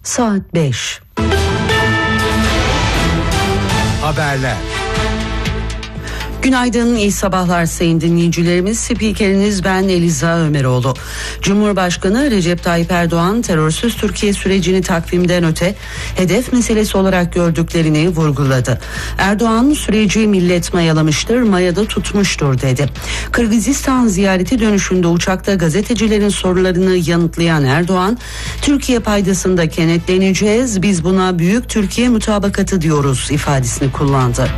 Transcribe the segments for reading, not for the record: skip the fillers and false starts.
Saat 5. Haberler. Günaydın, iyi sabahlar sayın dinleyicilerimiz. Spikeriniz ben Eliza Ömeroğlu. Cumhurbaşkanı Recep Tayyip Erdoğan terörsüz Türkiye sürecini takvimden öte hedef meselesi olarak gördüklerini vurguladı. Erdoğan süreci millet mayalamıştır, mayada tutmuştur dedi. Kırgızistan ziyareti dönüşünde uçakta gazetecilerin sorularını yanıtlayan Erdoğan, Türkiye paydasında kenetleneceğiz, biz buna büyük Türkiye mutabakatı diyoruz ifadesini kullandı.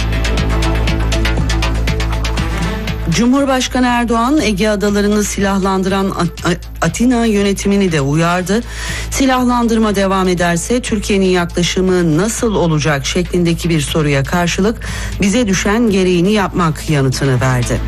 Cumhurbaşkanı Erdoğan Ege Adalarını silahlandıran Atina yönetimini de uyardı. Silahlandırma devam ederse Türkiye'nin yaklaşımı nasıl olacak şeklindeki bir soruya karşılık bize düşen gereğini yapmak yanıtını verdi.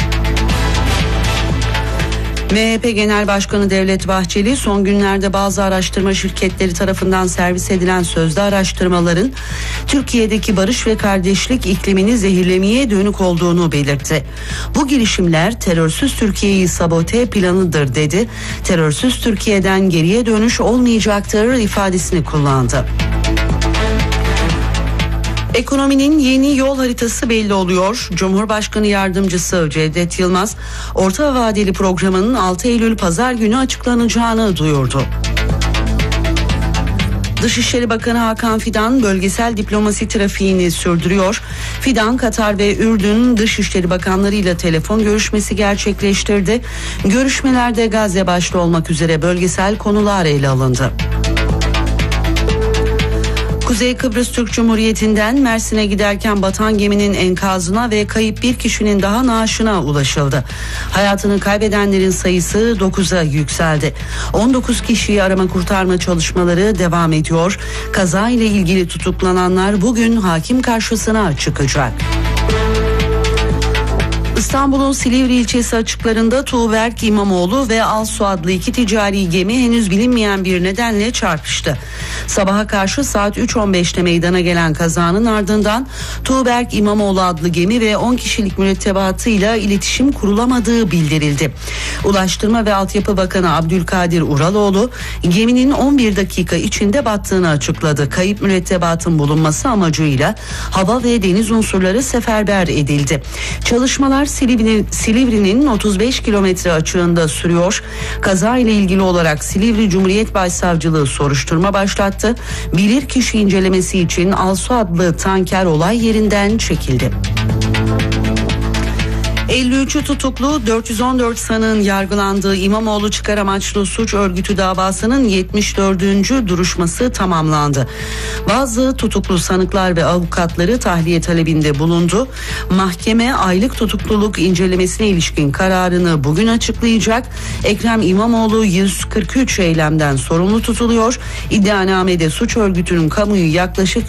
MHP Genel Başkanı Devlet Bahçeli son günlerde bazı araştırma şirketleri tarafından servis edilen sözde araştırmaların Türkiye'deki barış ve kardeşlik iklimini zehirlemeye dönük olduğunu belirtti. Bu girişimler terörsüz Türkiye'yi sabote planıdır dedi. Terörsüz Türkiye'den geriye dönüş olmayacaktır ifadesini kullandı. Ekonominin yeni yol haritası belli oluyor. Cumhurbaşkanı Yardımcısı Cevdet Yılmaz, orta vadeli programının 6 Eylül Pazar günü açıklanacağını duyurdu. Dışişleri Bakanı Hakan Fidan bölgesel diplomasi trafiğini sürdürüyor. Fidan, Katar ve Ürdün Dışişleri Bakanlarıyla telefon görüşmesi gerçekleştirdi. Görüşmelerde Gazze başta olmak üzere bölgesel konular ele alındı. Kuzey Kıbrıs Türk Cumhuriyeti'nden Mersin'e giderken batan geminin enkazına ve kayıp bir kişinin daha naaşına ulaşıldı. Hayatını kaybedenlerin sayısı 9'a yükseldi. 19 kişiyi arama kurtarma çalışmaları devam ediyor. Kaza ile ilgili tutuklananlar bugün hakim karşısına çıkacak. İstanbul'un Silivri ilçesi açıklarında Tuğberk İmamoğlu ve Alsu adlı iki ticari gemi henüz bilinmeyen bir nedenle çarpıştı. Sabaha karşı saat 3.15'te meydana gelen kazanın ardından Tuğberk İmamoğlu adlı gemi ve 10 kişilik mürettebatıyla iletişim kurulamadığı bildirildi. Ulaştırma ve Altyapı Bakanı Abdülkadir Uraloğlu geminin 11 dakika içinde battığını açıkladı. Kayıp mürettebatın bulunması amacıyla hava ve deniz unsurları seferber edildi. Çalışmalar Silivri'nin 35 kilometre açığında sürüyor. Kaza ile ilgili olarak Silivri Cumhuriyet Başsavcılığı soruşturma başlattı. Bilirkişi incelemesi için Alsu adlı tanker olay yerinden çekildi. 53'ü tutuklu 414 sanığın yargılandığı İmamoğlu çıkar amaçlı suç örgütü davasının 74. duruşması tamamlandı. Bazı tutuklu sanıklar ve avukatları tahliye talebinde bulundu. Mahkeme aylık tutukluluk incelemesine ilişkin kararını bugün açıklayacak. Ekrem İmamoğlu 143 eylemden sorumlu tutuluyor. İddianamede suç örgütünün kamuyu yaklaşık